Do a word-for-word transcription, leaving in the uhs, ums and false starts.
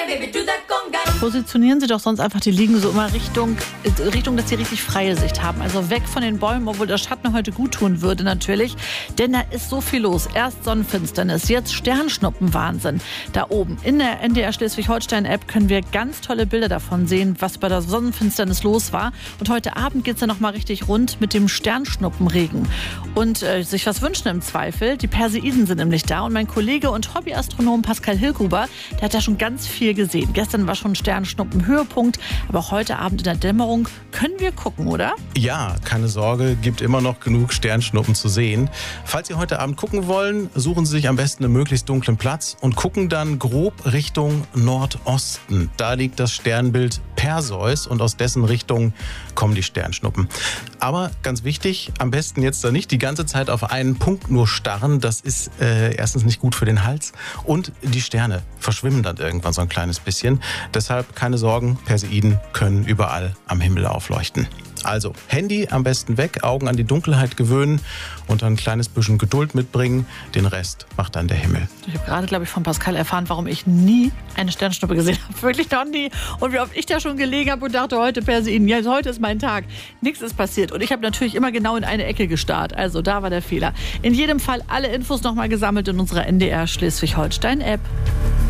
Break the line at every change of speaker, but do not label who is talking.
Positionieren Sie doch sonst einfach die Liegen so immer Richtung, Richtung, dass Sie richtig freie Sicht haben. Also weg von den Bäumen, obwohl der Schatten heute gut tun würde natürlich. Denn da ist so viel los. Erst Sonnenfinsternis, jetzt Sternschnuppenwahnsinn. Da oben in der N D R Schleswig-Holstein-App können wir ganz tolle Bilder davon sehen, was bei der Sonnenfinsternis los war. Und heute Abend geht es ja noch mal richtig rund mit dem Sternschnuppenregen. Und äh, sich was wünschen im Zweifel. Die Perseiden sind nämlich da. Und mein Kollege und Hobbyastronom Pascal Hilgruber, der hat ja schon ganz viel gesehen. Gestern war schon Sternschnuppen-Höhepunkt. Aber auch heute Abend in der Dämmerung können wir gucken, oder?
Ja, keine Sorge, gibt immer noch genug Sternschnuppen zu sehen. Falls Sie heute Abend gucken wollen, suchen Sie sich am besten einen möglichst dunklen Platz und gucken dann grob Richtung Nordosten. Da liegt das Sternbild Perseus und aus dessen Richtung kommen die Sternschnuppen. Aber ganz wichtig, am besten jetzt da nicht die ganze Zeit auf einen Punkt nur starren. Das ist äh, erstens nicht gut für den Hals und die Sterne verschwimmen dann irgendwann so ein kleines bisschen. Deshalb keine Sorgen, Perseiden können überall am Himmel aufleuchten. Also Handy am besten weg, Augen an die Dunkelheit gewöhnen und dann ein kleines bisschen Geduld mitbringen. Den Rest macht dann der Himmel.
Ich habe gerade, glaube ich, von Pascal erfahren, warum ich nie eine Sternschnuppe gesehen habe. Wirklich noch nie. Und wie oft ich da schon gelegen habe und dachte, heute Perseiden, ja, heute ist mein Tag. Nichts ist passiert. Und ich habe natürlich immer genau in eine Ecke gestarrt. Also da war der Fehler. In jedem Fall alle Infos nochmal gesammelt in unserer N D R Schleswig-Holstein-App.